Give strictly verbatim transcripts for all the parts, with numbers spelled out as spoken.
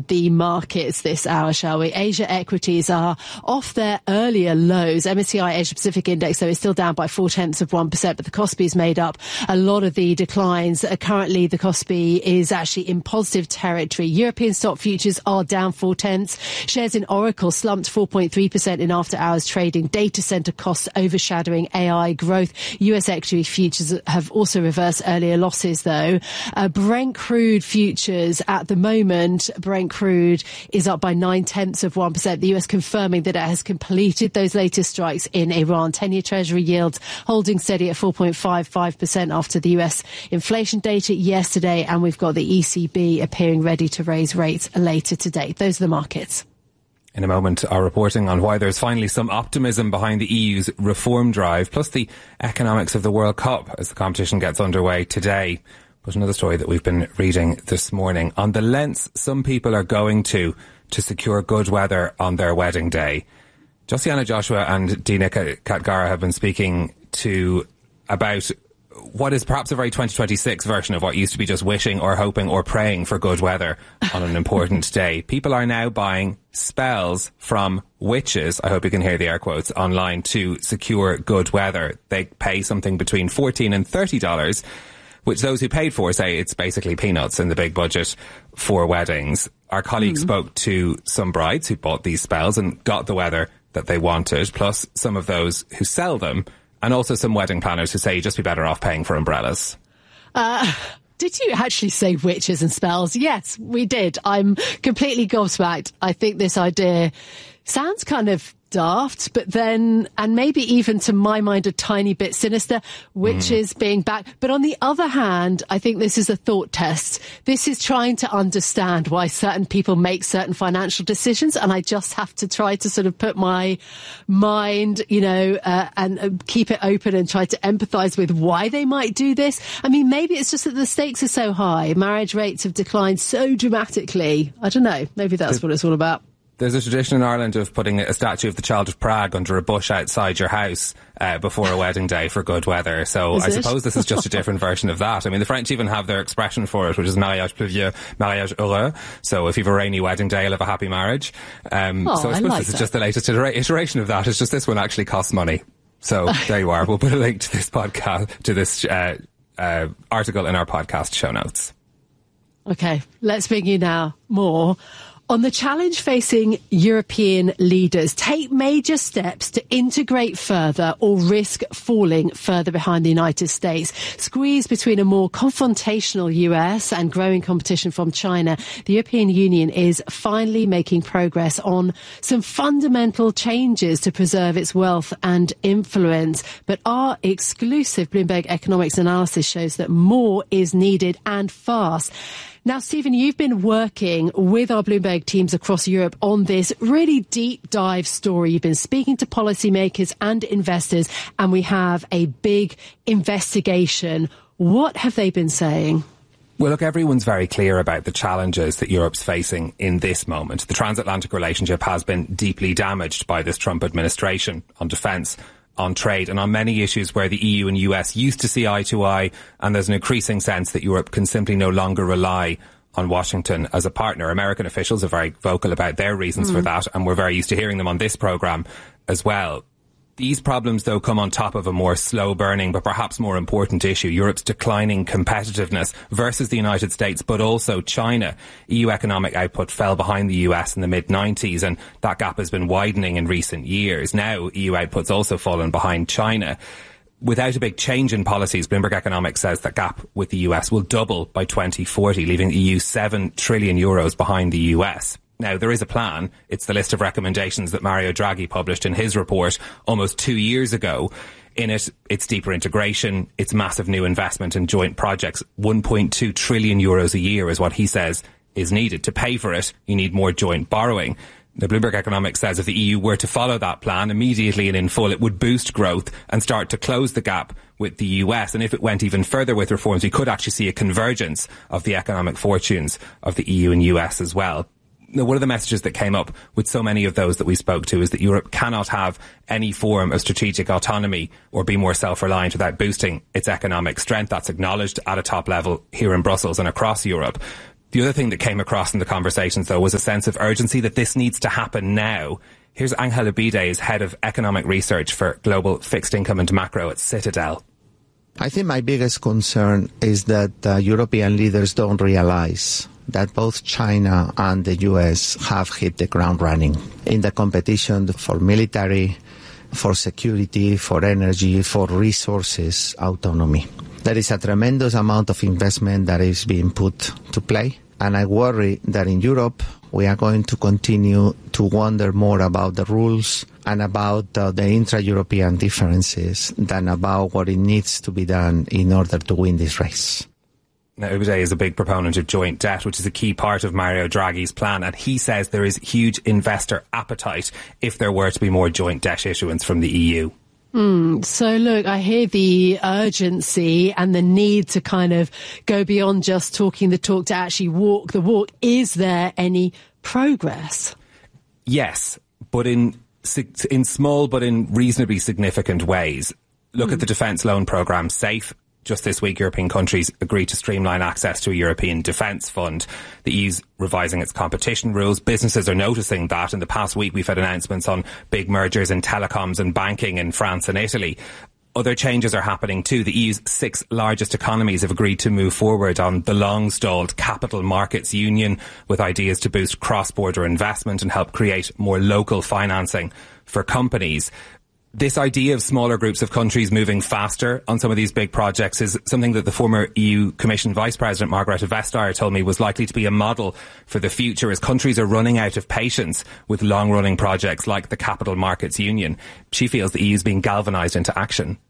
the markets this hour, shall we? Asia equities are off their earlier lows. M S C I Asia Pacific Index, though, is still down by four tenths of one percent, but the Kospi made up a lot of the declines. Uh, currently, the Kospi is actually in positive territory. European stock futures are down four tenths. Shares in Oracle slumped four point three percent in after-hours trading. Data center costs overshadowing A I growth. U S equity futures have also reversed earlier losses, though. Uh, Brent crude futures at the moment, Brent crude is up by nine tenths of one percent. The U S confirming that it has completed those latest strikes in Iran. ten-year Treasury yields holding steady at four point five five percent after the U S inflation data yesterday, and we've got the E C B appearing ready to raise rates later today. Those are the markets. In a moment, our reporting on why there's finally some optimism behind the E U's reform drive, plus the economics of the World Cup as the competition gets underway today. But another story that we've been reading this morning on the lengths some people are going to to secure good weather on their wedding day. Josiana Joshua and Dina Katgara have been speaking to about what is perhaps a very twenty twenty-six version of what used to be just wishing or hoping or praying for good weather on an important day. People are now buying spells from witches, I hope you can hear the air quotes, online to secure good weather. They pay something between fourteen and thirty dollars, which those who paid for say it's basically peanuts in the big budget for weddings. Our colleague mm. spoke to some brides who bought these spells and got the weather that they wanted, plus some of those who sell them, and also some wedding planners who say you'd just be better off paying for umbrellas. Uh, did you actually say witches and spells? Yes, we did. I'm completely gobsmacked. I think this idea sounds kind of daft, but then, and maybe even to my mind, a tiny bit sinister, witches mm. being back. But on the other hand, I think this is a thought test. This is trying to understand why certain people make certain financial decisions. And I just have to try to sort of put my mind, you know, uh, and uh, keep it open and try to empathize with why they might do this. I mean, maybe it's just that the stakes are so high. Marriage rates have declined so dramatically. I don't know. Maybe that's the- what it's all about. There's a tradition in Ireland of putting a statue of the Child of Prague under a bush outside your house uh, before a wedding day for good weather. So is I it? suppose this is just a different version of that. I mean, the French even have their expression for it, which is mariage pluvieux, mariage heureux. So if you have a rainy wedding day, you'll have a happy marriage. Um, oh, so I I suppose like this that. is just the latest itera- iteration of that. It's just this one actually costs money. So there you are. We'll put a link to this podcast, to this uh, uh, article in our podcast show notes. Okay, let's bring you now more on the challenge facing European leaders. Take major steps to integrate further or risk falling further behind the United States. Squeezed between a more confrontational U S and growing competition from China, the European Union is finally making progress on some fundamental changes to preserve its wealth and influence. But our exclusive Bloomberg Economics analysis shows that more is needed and fast. Now, Stephen, you've been working with our Bloomberg teams across Europe on this really deep dive story. You've been speaking to policymakers and investors, and we have a big investigation. What have they been saying? Well, look, everyone's very clear about the challenges that Europe's facing in this moment. The transatlantic relationship has been deeply damaged by this Trump administration on defence, on trade, and on many issues where the E U and U S used to see eye to eye, and there's an increasing sense that Europe can simply no longer rely on Washington as a partner. American officials are very vocal about their reasons mm. for that, and we're very used to hearing them on this programme as well. These problems, though, come on top of a more slow-burning but perhaps more important issue, Europe's declining competitiveness versus the United States, but also China. E U economic output fell behind the U S in the mid nineties, and that gap has been widening in recent years. Now, E U output's also fallen behind China. Without a big change in policies, Bloomberg Economics says that gap with the U S will double by twenty forty, leaving the E U seven trillion euros behind the U S. Now, there is a plan. It's the list of recommendations that Mario Draghi published in his report almost two years ago. In it, it's deeper integration, it's massive new investment in joint projects. one point two trillion euros a year is what he says is needed. To pay for it, you need more joint borrowing. Now, Bloomberg Economics says if the E U were to follow that plan immediately and in full, it would boost growth and start to close the gap with the U S. And if it went even further with reforms, we could actually see a convergence of the economic fortunes of the E U and U S as well. Now, one of the messages that came up with so many of those that we spoke to is that Europe cannot have any form of strategic autonomy or be more self-reliant without boosting its economic strength. That's acknowledged at a top level here in Brussels and across Europe. The other thing that came across in the conversations, though, was a sense of urgency that this needs to happen now. Here's Angela Bides, Head of Economic Research for Global Fixed Income and Macro at Citadel. I think my biggest concern is that uh, European leaders don't realize that both China and the U S have hit the ground running in the competition for military, for security, for energy, for resources autonomy. There is a tremendous amount of investment that is being put to play. And I worry that in Europe, we are going to continue to wonder more about the rules and about uh, the intra-European differences than about what it needs to be done in order to win this race. Now, Ubade is a big proponent of joint debt, which is a key part of Mario Draghi's plan, and he says there is huge investor appetite if there were to be more joint debt issuance from the E U. Mm, so look, I hear the urgency and the need to kind of go beyond just talking the talk to actually walk the walk. Is there any progress? Yes, but in in small but in reasonably significant ways. Look mm. at the defence loan programme, SAFE. Just this week, European countries agreed to streamline access to a European defence fund. The E U's revising its competition rules. Businesses are noticing that. In the past week, we've had announcements on big mergers in telecoms and banking in France and Italy. Other changes are happening too. The E U's six largest economies have agreed to move forward on the long-stalled Capital Markets Union with ideas to boost cross-border investment and help create more local financing for companies. This idea of smaller groups of countries moving faster on some of these big projects is something that the former E U Commission Vice President Margrethe Vestager told me was likely to be a model for the future as countries are running out of patience with long-running projects like the Capital Markets Union. She feels the E U is being galvanised into action.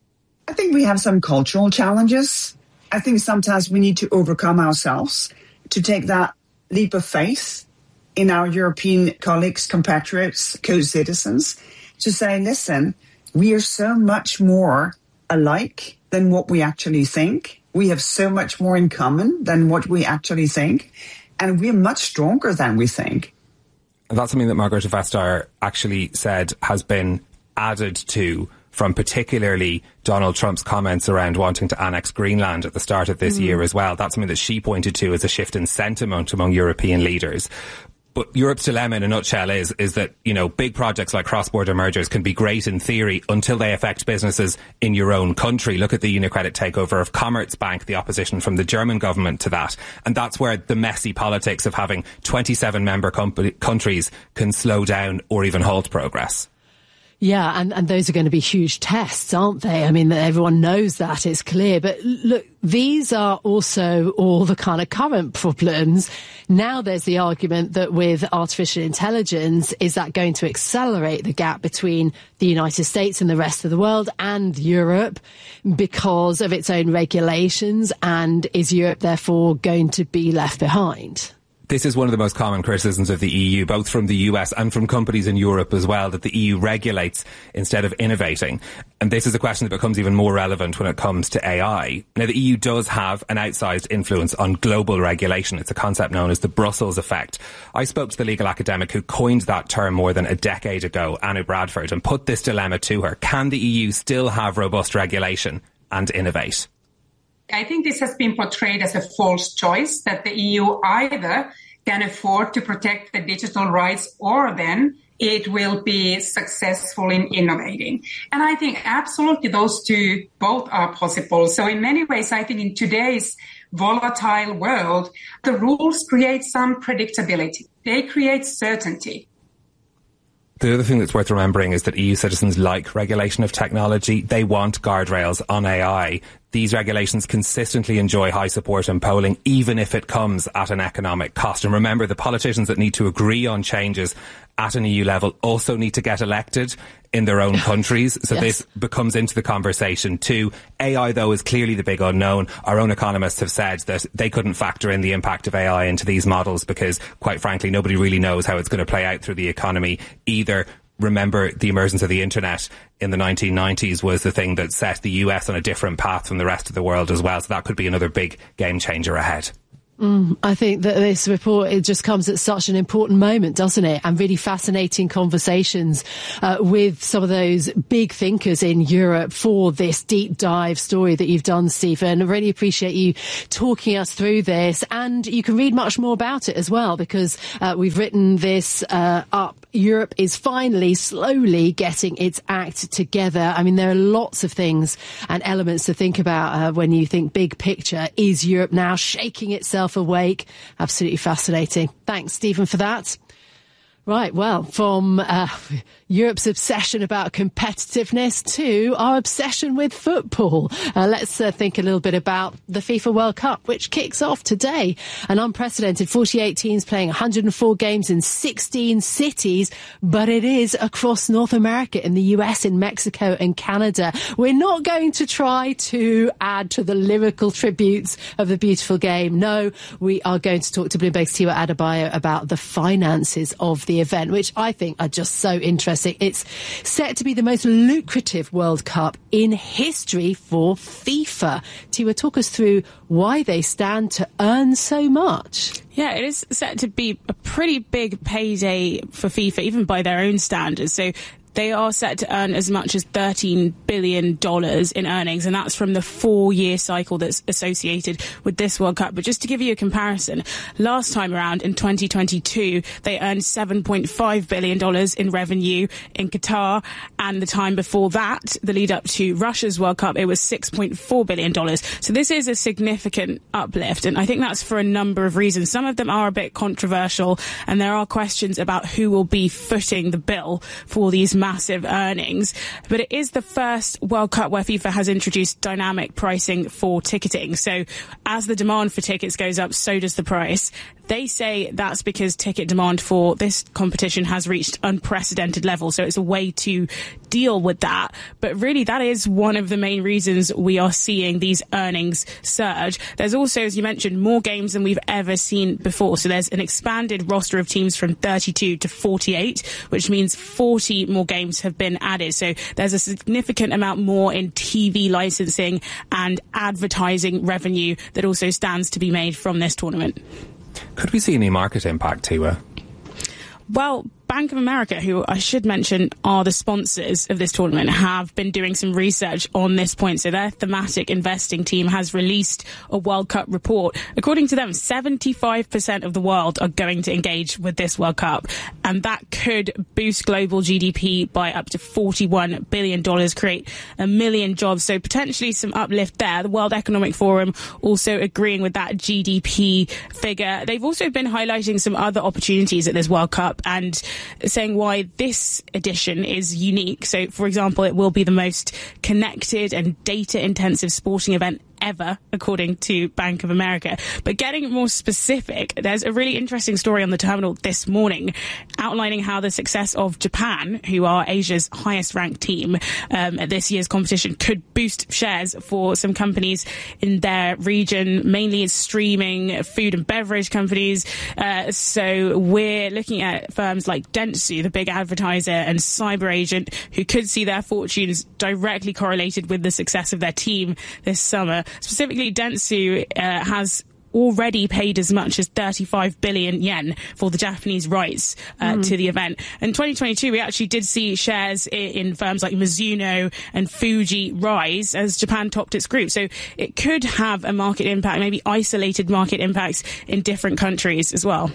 I think we have some cultural challenges. I think sometimes we need to overcome ourselves to take that leap of faith in our European colleagues, compatriots, co-citizens, to say, listen, we are so much more alike than what we actually think. We have so much more in common than what we actually think. And we're much stronger than we think. That's something that Margrethe Vestager actually said has been added to from particularly Donald Trump's comments around wanting to annex Greenland at the start of this mm. year as well. That's something that she pointed to as a shift in sentiment among European leaders. But Europe's dilemma in a nutshell is, is that, you know, big projects like cross-border mergers can be great in theory until they affect businesses in your own country. Look at the Unicredit takeover of Commerzbank, the opposition from the German government to that. And that's where the messy politics of having twenty-seven member com- countries can slow down or even halt progress. Yeah, and, and those are going to be huge tests, aren't they? I mean, everyone knows that, it's clear. But look, these are also all the kind of current problems. Now there's the argument that with artificial intelligence, is that going to accelerate the gap between the United States and the rest of the world and Europe because of its own regulations? And is Europe therefore going to be left behind? This is one of the most common criticisms of the E U, both from the U S and from companies in Europe as well, that the E U regulates instead of innovating. And this is a question that becomes even more relevant when it comes to A I. Now, the E U does have an outsized influence on global regulation. It's a concept known as the Brussels effect. I spoke to the legal academic who coined that term more than a decade ago, Anu Bradford, and put this dilemma to her. Can the E U still have robust regulation and innovate? I think this has been portrayed as a false choice, that the E U either can afford to protect the digital rights or then it will be successful in innovating. And I think absolutely those two both are possible. So in many ways, I think in today's volatile world, the rules create some predictability. They create certainty. The other thing that's worth remembering is that E U citizens like regulation of technology. They want guardrails on A I. These regulations consistently enjoy high support in polling, even if it comes at an economic cost. And remember, the politicians that need to agree on changes at an E U level also need to get elected in their own countries. So yes. This becomes into the conversation too. A I, though, is clearly the big unknown. Our own economists have said that they couldn't factor in the impact of A I into these models because, quite frankly, nobody really knows how it's going to play out through the economy either. Remember, the emergence of the internet in the nineteen nineties was the thing that set the U S on a different path from the rest of the world as well. So that could be another big game changer ahead. Mm, I think that this report, it just comes at such an important moment, doesn't it? And really fascinating conversations uh, with some of those big thinkers in Europe for this deep dive story that you've done, Stephen. I really appreciate you talking us through this. And you can read much more about it as well, because uh, we've written this uh, up. Europe is finally, slowly getting its act together. I mean, there are lots of things and elements to think about uh, when you think big picture. Is Europe now shaking itself awake? Absolutely fascinating. Thanks, Stephen, for that. Right, well, from uh, Europe's obsession about competitiveness to our obsession with football. Uh, let's uh, think a little bit about the FIFA World Cup, which kicks off today. An unprecedented forty-eight teams playing one hundred four games in sixteen cities, but it is across North America, in the U S, in Mexico and Canada. We're not going to try to add to the lyrical tributes of the beautiful game. No, we are going to talk to Bloomberg's Tiwa Adebayo about the finances of the event, which I think are just so interesting. It's set to be the most lucrative World Cup in history for FIFA. Tiwa, talk us through why they stand to earn so much. Yeah, it is set to be a pretty big payday for FIFA, even by their own standards. So they are set to earn as much as thirteen billion dollars in earnings, and that's from the four-year cycle that's associated with this World Cup. But just to give you a comparison, last time around in twenty twenty-two, they earned seven point five billion dollars in revenue in Qatar, and the time before that, the lead up to Russia's World Cup, it was six point four billion dollars. So this is a significant uplift, and I think that's for a number of reasons. Some of them are a bit controversial, and there are questions about who will be footing the bill for these massive earnings. But it is the first World Cup where FIFA has introduced dynamic pricing for ticketing. So as the demand for tickets goes up, so does the price. They say that's because ticket demand for this competition has reached unprecedented levels. So it's a way to deal with that. But really, that is one of the main reasons we are seeing these earnings surge. There's also, as you mentioned, more games than we've ever seen before. So there's an expanded roster of teams from thirty-two to forty-eight, which means forty more games have been added. So there's a significant amount more in T V licensing and advertising revenue that also stands to be made from this tournament. Could we see any market impact, Tiwa? Well, Bank of America, who I should mention are the sponsors of this tournament, have been doing some research on this point. So their thematic investing team has released a World Cup report. According to them, seventy-five percent of the world are going to engage with this World Cup. And that could boost global G D P by up to forty-one billion dollars, create a million jobs. So potentially some uplift there. The World Economic Forum also agreeing with that G D P figure. They've also been highlighting some other opportunities at this World Cup and saying why this edition is unique. So, for example, it will be the most connected and data-intensive sporting event ever, according to Bank of America. But getting more specific, there's a really interesting story on the terminal this morning outlining how the success of Japan, who are Asia's highest ranked team um, at this year's competition, could boost shares for some companies in their region, mainly streaming, food and beverage companies. Uh, so we're looking at firms like Dentsu, the big advertiser, and CyberAgent, who could see their fortunes directly correlated with the success of their team this summer. Specifically, Dentsu uh, has already paid as much as thirty-five billion yen for the Japanese rights uh, mm. to the event. In twenty twenty-two, we actually did see shares in, in firms like Mizuno and Fuji rise as Japan topped its group. So it could have a market impact, maybe isolated market impacts in different countries as well.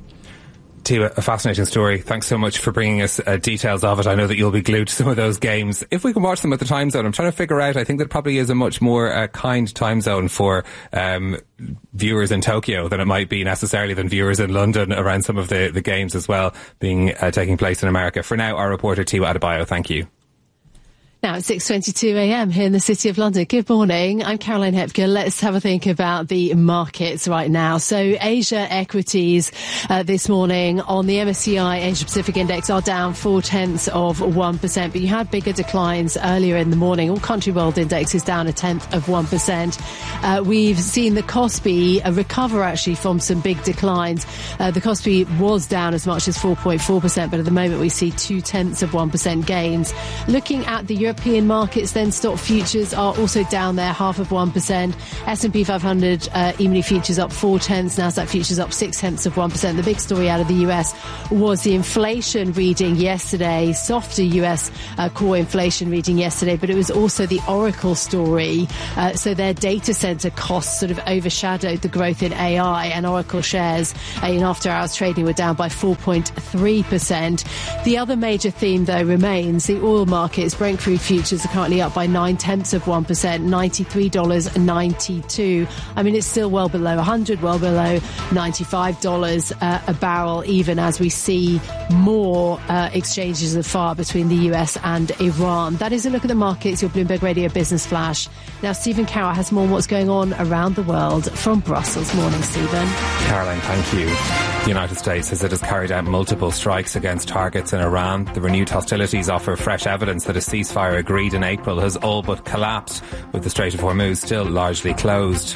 Tiwa, a fascinating story. Thanks so much for bringing us uh, details of it. I know that you'll be glued to some of those games. If we can watch them at the time zone, I'm trying to figure out, I think that probably is a much more uh, kind time zone for um, viewers in Tokyo than it might be necessarily than viewers in London around some of the, the games as well being uh, taking place in America. For now, our reporter Tiwa Adebayo, thank you. Now it's six twenty-two a.m. here in the City of London. Good morning. I'm Caroline Hepker. Let's have a think about the markets right now. So Asia equities uh, this morning on the M S C I Asia Pacific Index are down four tenths of one percent, but you had bigger declines earlier in the morning. All country world index is down a tenth of one percent. Uh, we've seen the Kospi uh, recover actually from some big declines. Uh, the Kospi was down as much as four point four percent, but at the moment we see two tenths of one percent gains. Looking at the European markets then, stock futures are also down there, half of one percent. S and P five hundred uh, E-mini futures up four tenths, Nasdaq futures up six tenths of one percent. The big story out of the U S was the inflation reading yesterday, softer U S uh, core inflation reading yesterday, but it was also the Oracle story. Uh, so their data center costs sort of overshadowed the growth in A I, and Oracle shares uh, in after-hours trading were down by four point three percent. The other major theme, though, remains the oil markets. Brent crude futures are currently up by nine tenths of one percent, ninety-three dollars and ninety-two. I mean, it's still well below one hundred, well below ninety-five dollars uh, a barrel, even as we see more uh, exchanges of fire between the U S and Iran. That is a look at the markets, your Bloomberg Radio Business Flash. Now, Stephen Carroll has more on what's going on around the world from Brussels. Morning, Stephen. Caroline, thank you. The United States says it has carried out multiple strikes against targets in Iran. The renewed hostilities offer fresh evidence that a ceasefire agreed in April has all but collapsed, with the Strait of Hormuz still largely closed.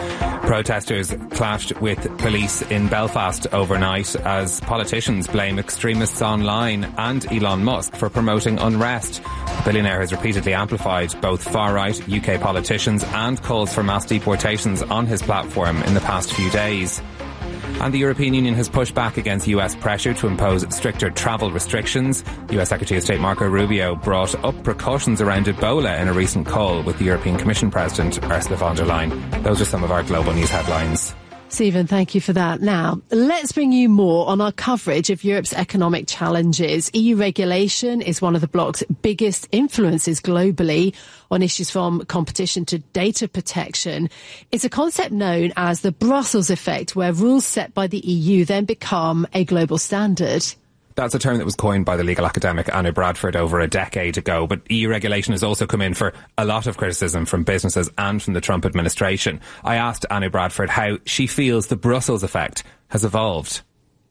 Protesters clashed with police in Belfast overnight as politicians blame extremists online and Elon Musk for promoting unrest. The billionaire has repeatedly amplified both far-right U K politicians and calls for mass deportations on his platform in the past few days. And the European Union has pushed back against U S pressure to impose stricter travel restrictions. U S Secretary of State Marco Rubio brought up precautions around Ebola in a recent call with the European Commission President Ursula von der Leyen. Those are some of our global news headlines. Stephen, thank you for that. Now, let's bring you more on our coverage of Europe's economic challenges. E U regulation is one of the bloc's biggest influences globally on issues from competition to data protection. It's a concept known as the Brussels effect, where rules set by the E U then become a global standard. That's a term that was coined by the legal academic Anu Bradford over a decade ago. But E U regulation has also come in for a lot of criticism from businesses and from the Trump administration. I asked Anu Bradford how she feels the Brussels effect has evolved.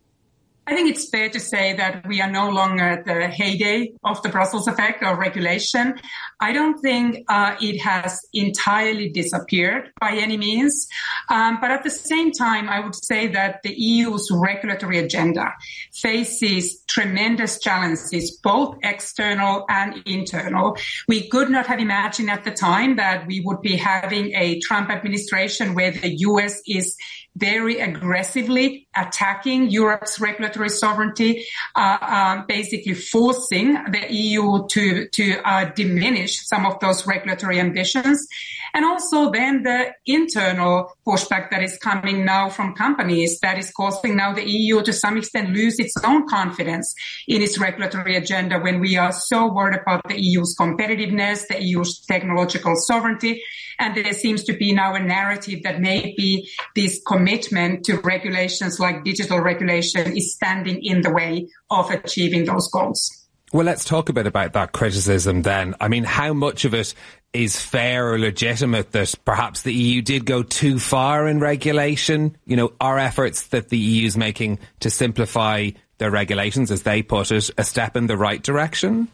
I think it's fair to say that we are no longer at the heyday of the Brussels effect or regulation. I don't think uh, it has entirely disappeared by any means. Um, but at the same time, I would say that the E U's regulatory agenda faces tremendous challenges, both external and internal. We could not have imagined at the time that we would be having a Trump administration where the U S is very aggressively attacking Europe's regulatory sovereignty, uh, uh, basically forcing the E U to, to uh, diminish some of those regulatory ambitions. And also then the internal pushback that is coming now from companies that is causing now the E U to some extent lose its own confidence in its regulatory agenda when we are so worried about the E U's competitiveness, the E U's technological sovereignty. And there seems to be now a narrative that maybe this commitment to regulations like digital regulation is standing in the way of achieving those goals. Well, let's talk a bit about that criticism then. I mean, how much of it is fair or legitimate that perhaps the E U did go too far in regulation? You know, are efforts that the E U is making to simplify their regulations, as they put it, a step in the right direction?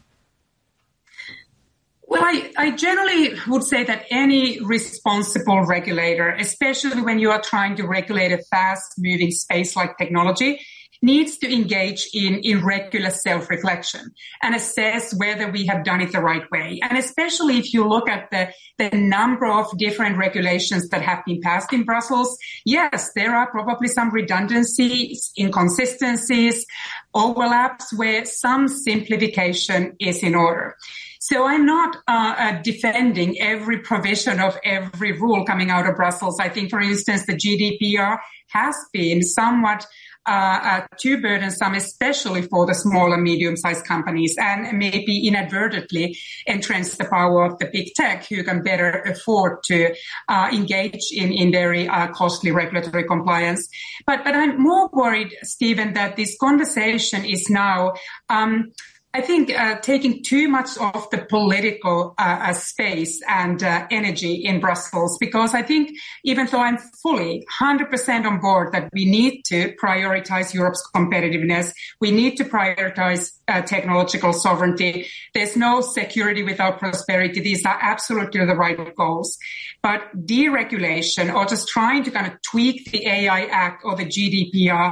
Well, I, I generally would say that any responsible regulator, especially when you are trying to regulate a fast-moving space like technology, needs to engage in, in regular self-reflection and assess whether we have done it the right way. And especially if you look at the, the number of different regulations that have been passed in Brussels, yes, there are probably some redundancies, inconsistencies, overlaps where some simplification is in order. So I'm not uh, uh, defending every provision of every rule coming out of Brussels. I think, for instance, the G D P R has been somewhat uh, uh, too burdensome, especially for the small and medium-sized companies, and maybe inadvertently entrenched the power of the big tech who can better afford to uh, engage in, in very uh, costly regulatory compliance. But, but I'm more worried, Stephen, that this conversation is now um I think uh, taking too much of the political uh, uh, space and uh, energy in Brussels, because I think even though I'm fully one hundred percent on board that we need to prioritize Europe's competitiveness, we need to prioritize uh, technological sovereignty. There's no security without prosperity. These are absolutely the right goals. But deregulation or just trying to kind of tweak the A I Act or the G D P R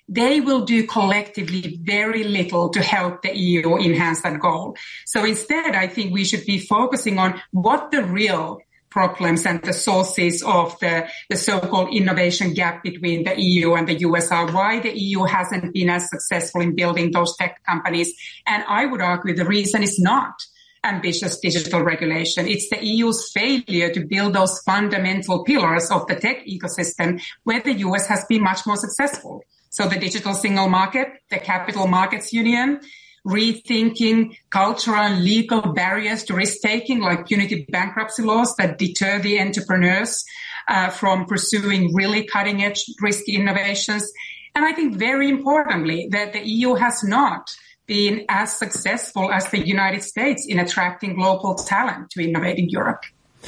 they will do collectively very little to help the E U enhance that goal. So instead, I think we should be focusing on what the real problems and the sources of the, the so-called innovation gap between the E U and the U S are, why the E U hasn't been as successful in building those tech companies. And I would argue the reason is not ambitious digital regulation. It's the E U's failure to build those fundamental pillars of the tech ecosystem where the U S has been much more successful. So the digital single market, the capital markets union, rethinking cultural and legal barriers to risk-taking like punitive bankruptcy laws that deter the entrepreneurs uh, from pursuing really cutting-edge risky innovations. And I think very importantly that the E U has not been as successful as the United States in attracting global talent to innovate in Europe.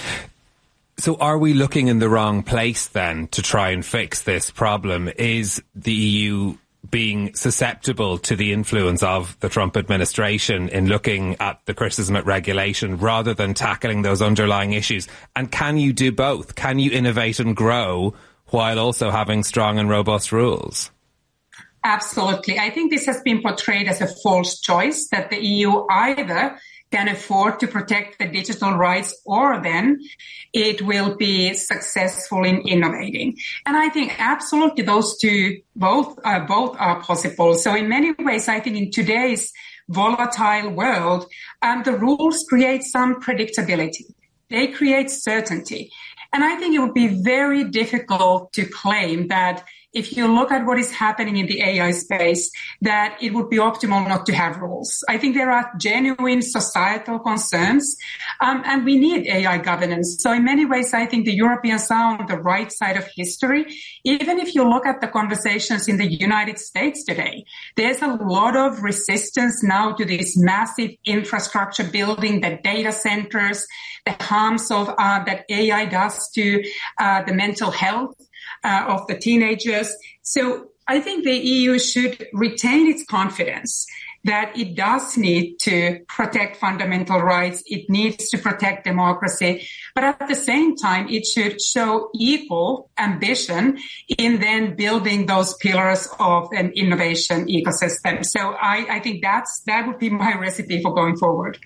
So are we looking in the wrong place then to try and fix this problem? Is the E U being susceptible to the influence of the Trump administration in looking at the criticism at regulation rather than tackling those underlying issues? And can you do both? Can you innovate and grow while also having strong and robust rules? Absolutely. I think this has been portrayed as a false choice, that the E U either can afford to protect the digital rights or then it will be successful in innovating. And I think absolutely those two, both, uh, both are possible. So in many ways, I think in today's volatile world, um, the rules create some predictability. They create certainty. And I think it would be very difficult to claim that if you look at what is happening in the A I space, that it would be optimal not to have rules. I think there are genuine societal concerns, um, and we need A I governance. So in many ways, I think the Europeans are on the right side of history. Even if you look at the conversations in the United States today, there's a lot of resistance now to this massive infrastructure building, the data centers, the harms of uh, that A I does to uh, the mental health Uh, of the teenagers. So I think the E U should retain its confidence that it does need to protect fundamental rights. It needs to protect democracy. But at the same time, it should show equal ambition in then building those pillars of an innovation ecosystem. So I, I think that's, that would be my recipe for going forward.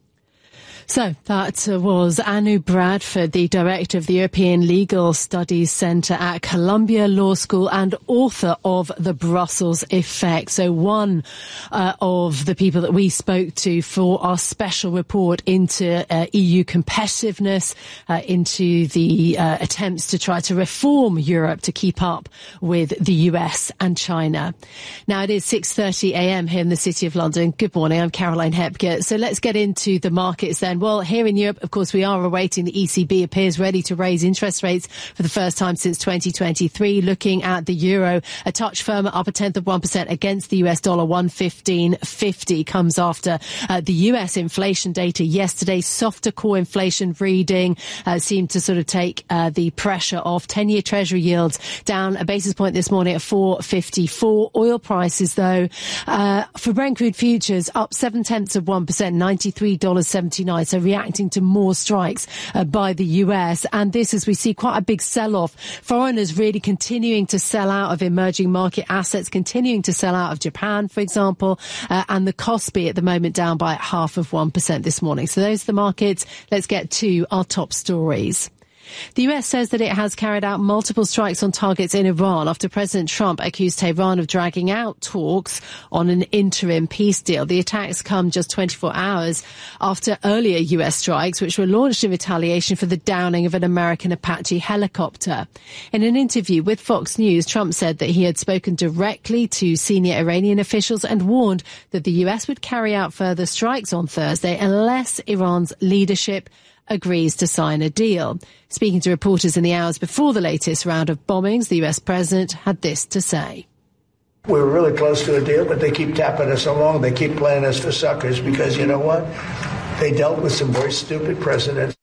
So that was Anu Bradford, the director of the European Legal Studies Centre at Columbia Law School and author of The Brussels Effect. So one uh, of the people that we spoke to for our special report into uh, E U competitiveness, uh, into the uh, attempts to try to reform Europe to keep up with the U S and China. Now it is six thirty a m here in the City of London. Good morning, I'm Caroline Hepker. So let's get into the markets then. Well, here in Europe, of course, we are awaiting the E C B appears ready to raise interest rates for the first time since twenty twenty-three. Looking at the euro, a touch firmer, up a tenth of one percent against the U S dollar, one fifteen fifty. Comes after uh, the U S inflation data yesterday. Softer core inflation reading uh, seemed to sort of take uh, the pressure off. ten-year Treasury yields down a basis point this morning at four fifty-four. Oil prices, though, uh, for Brent crude futures, up seven tenths of one percent, ninety-three dollars seventy-nine. So reacting to more strikes uh, by the U S. And this, as we see, quite a big sell-off. Foreigners really continuing to sell out of emerging market assets, continuing to sell out of Japan, for example, uh, and the Kospi at the moment down by half of one percent this morning. So those are the markets. Let's get to our top stories. The U S says that it has carried out multiple strikes on targets in Iran after President Trump accused Tehran of dragging out talks on an interim peace deal. The attacks come just twenty-four hours after earlier U S strikes, which were launched in retaliation for the downing of an American Apache helicopter. In an interview with Fox News, Trump said that he had spoken directly to senior Iranian officials and warned that the U S would carry out further strikes on Thursday unless Iran's leadership agrees to sign a deal. Speaking to reporters in the hours before the latest round of bombings, the U S president had this to say. We were really close to a deal, but they keep tapping us along. They keep playing us for suckers because, you know what? They dealt with some very stupid precedents.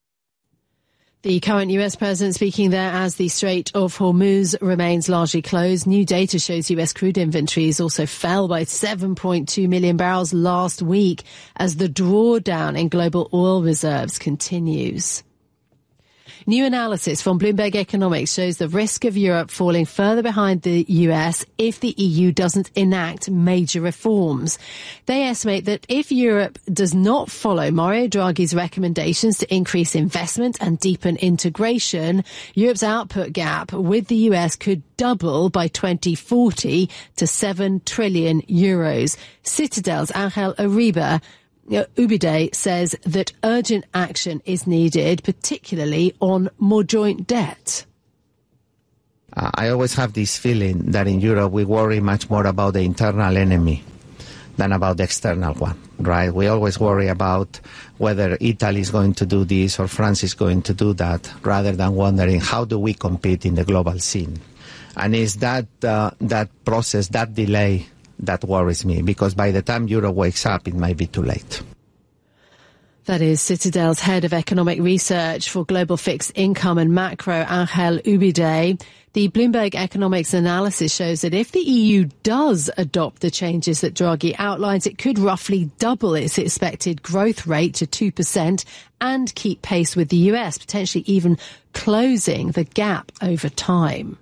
The current U S president speaking there as the Strait of Hormuz remains largely closed. New data shows U S crude inventories also fell by seven point two million barrels last week as the drawdown in global oil reserves continues. New analysis from Bloomberg Economics shows the risk of Europe falling further behind the U S if the E U doesn't enact major reforms. They estimate that if Europe does not follow Mario Draghi's recommendations to increase investment and deepen integration, Europe's output gap with the U S could double by twenty forty to seven trillion euros. Citadel's Angel Uribe Ubide says that urgent action is needed, particularly on more joint debt. Uh, I always have this feeling that in Europe we worry much more about the internal enemy than about the external one, right? We always worry about whether Italy is going to do this or France is going to do that, rather than wondering how do we compete in the global scene. And it's that, uh, that process, that delay, that worries me, because by the time Europe wakes up, it might be too late. That is Citadel's head of economic research for global fixed income and macro, Angel Ubide. The Bloomberg Economics analysis shows that if the E U does adopt the changes that Draghi outlines, it could roughly double its expected growth rate to two percent and keep pace with the U S, potentially even closing the gap over time.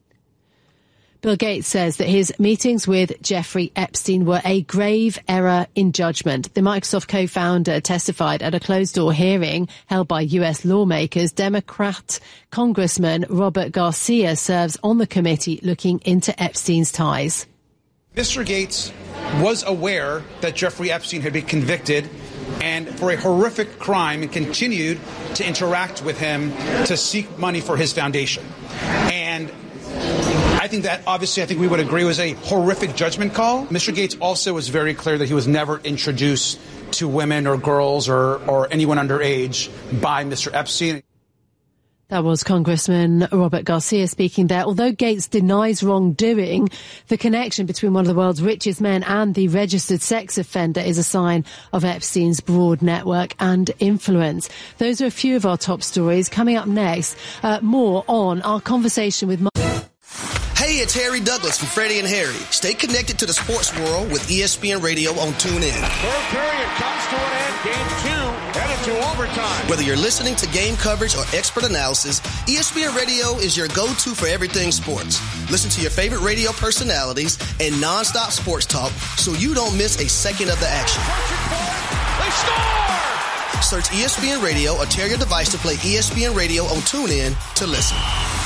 Bill Gates says that his meetings with Jeffrey Epstein were a grave error in judgment. The Microsoft co-founder testified at a closed-door hearing held by U S lawmakers. Democrat Congressman Robert Garcia serves on the committee looking into Epstein's ties. Mister Gates was aware that Jeffrey Epstein had been convicted and for a horrific crime and continued to interact with him to seek money for his foundation. And I think that, obviously, I think we would agree was a horrific judgment call. Mister Gates also was very clear that he was never introduced to women or girls or, or anyone underage by Mister Epstein. That was Congressman Robert Garcia speaking there. Although Gates denies wrongdoing, the connection between one of the world's richest men and the registered sex offender is a sign of Epstein's broad network and influence. Those are a few of our top stories. Coming up next, uh, more on our conversation with... Hey, it's Harry Douglas from Freddie and Harry. Stay connected to the sports world with E S P N Radio on TuneIn. Third period comes to an end. Game two headed to overtime. Whether you're listening to game coverage or expert analysis, E S P N Radio is your go-to for everything sports. Listen to your favorite radio personalities and nonstop sports talk so you don't miss a second of the action. They score! Search E S P N Radio or tear your device to play E S P N Radio on TuneIn to listen.